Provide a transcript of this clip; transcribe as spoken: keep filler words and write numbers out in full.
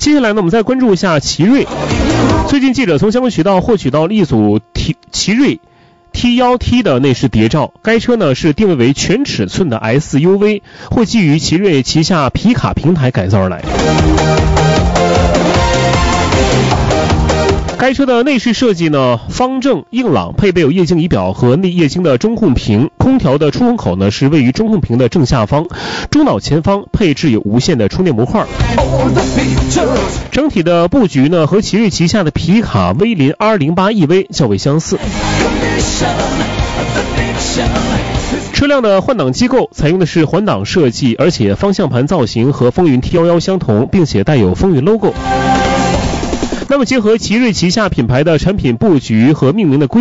接下来呢，我们再关注一下奇瑞。最近记者从相关渠道获取到一组奇瑞 T 一 T 的内饰谍照，该车呢是定位为全尺寸的 S U V， 或基于奇瑞旗下皮卡平台改造而来。该车的内饰设计呢方正硬朗，配备有液晶仪表和内液晶的中控屏，空调的出风口呢是位于中控屏的正下方，中岛前方配置有无线的充电模块。整体的布局呢和奇瑞旗下的皮卡威林 R 零八 E V 较为相似。车辆的换挡机构采用的是环挡设计，而且方向盘造型和风云 T 一一 相同，并且带有风云 logo。那么结合奇瑞旗下品牌的产品布局和命名的规